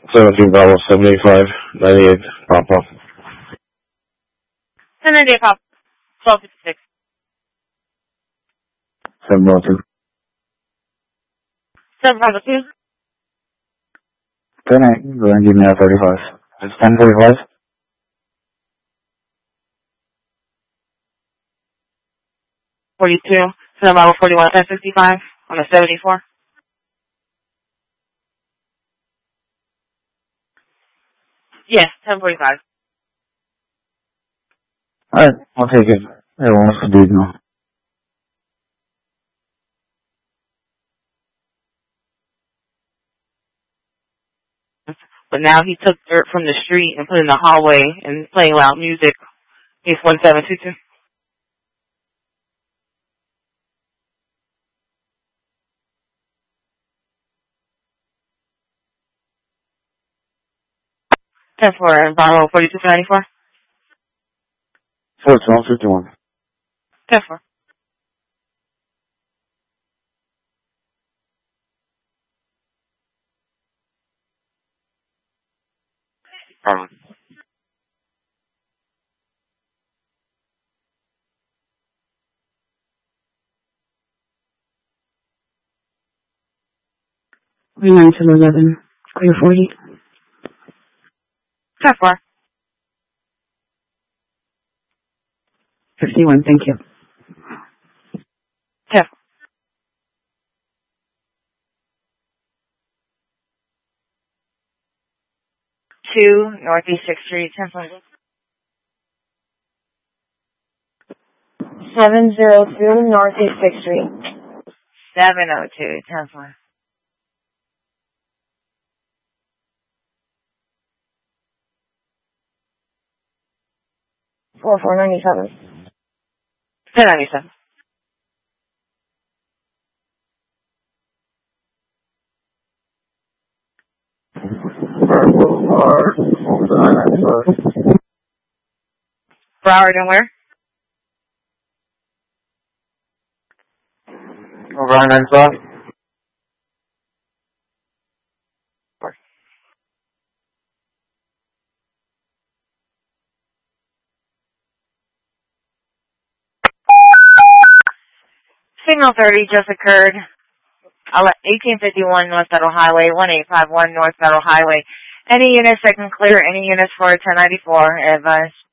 17 Bravo, 785, 98, Papa. 1098 Papa, 1256. 702. 752. 10-8, go ahead and give me that 35. It's 1045. 42. 7 Bravo 41, 1065 on the 74. Yes, 1045. Alright, I'll take it. Everyone wants to do it now. But now he took dirt from the street and put it in the hallway and playing loud music. He's 1722. Ten for Bravo 4294. 4-12-51. 10 for. Alright. We went to 11. Clear 40. 10 for. 51, thank you. 10 for. 2 Northeast 6th Street, 10 for. 702 Northeast 6th Street. 702, 10 for. 4497. 1097. Broward and where? O'Brien and South. Signal 30 just occurred. 1851 North Federal Highway, 1851 North Federal Highway. Any units that can clear any units for 1094, advise.